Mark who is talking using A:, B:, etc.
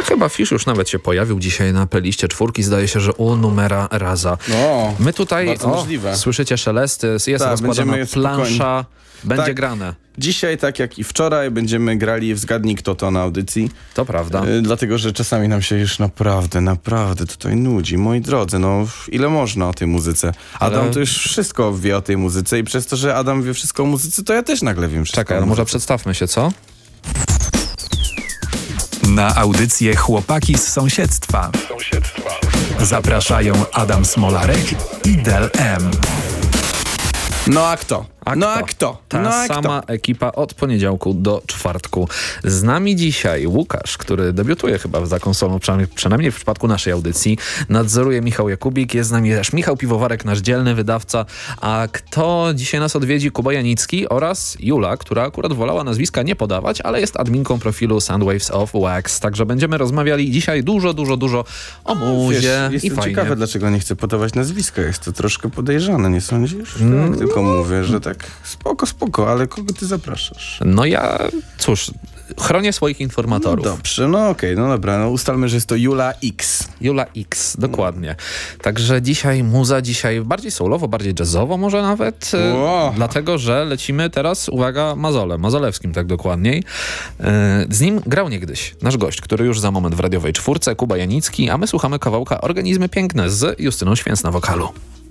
A: Chyba Fisz już nawet się pojawił dzisiaj na playliście czwórki. Zdaje się, że u numera raza.
B: No,
A: My tutaj,
B: bardzo możliwe.
A: słyszycie szelesty, jest
B: Tak,
A: rozkładana
B: będziemy
A: plansza, będzie
B: Tak.
A: grane.
B: Dzisiaj, tak jak i wczoraj, będziemy grali w Zgadnij Kto To na audycji.
A: To prawda.
B: Dlatego, że czasami nam się już naprawdę tutaj nudzi. Moi drodzy, no ile można o tej muzyce?
A: Ale-
B: Adam to już wszystko wie o tej muzyce i przez to, że Adam wie wszystko o muzyce, to ja też nagle wiem wszystko
A: Czekaj,
B: o
A: ale może
B: muzyce.
A: przedstawmy się, co?
C: Na audycję Chłopaki z sąsiedztwa zapraszają Adam Smolarek i Del M.
B: No a kto? No a kto?
A: Ta
B: No a
A: sama
B: kto?
A: ekipa od poniedziałku do czwartku. Z nami dzisiaj Łukasz, który debiutuje chyba za konsolą, przynajmniej w przypadku naszej audycji. Nadzoruje Michał Jakubik, jest z nami też Michał Piwowarek, nasz dzielny wydawca. A kto dzisiaj nas odwiedzi? Kuba Janicki oraz Jula, która akurat wolała nazwiska nie podawać, ale jest adminką profilu Soundwaves of Wax. Także będziemy rozmawiali dzisiaj dużo o muzie.
B: Wiesz,
A: I
B: jestem
A: fajnie.
B: ciekawy, dlaczego nie chcę podawać nazwiska. Jest to troszkę podejrzane, nie sądzisz? Tak, tylko mówię, że tak spoko, ale kogo ty zapraszasz?
A: No ja, cóż, chronię swoich
B: No
A: informatorów.
B: dobrze, no okej, no dobra, no ustalmy, że jest to Jula X.
A: Jula X, dokładnie. Także dzisiaj muza, bardziej soulowo, bardziej jazzowo może nawet.
B: Wow.
A: Dlatego, że lecimy teraz, uwaga, Mazolewskim tak dokładniej. Z nim grał niegdyś nasz gość, który już za moment w radiowej czwórce, Kuba Janicki, a my słuchamy kawałka Organizmy Piękne z Justyną Święc na wokalu.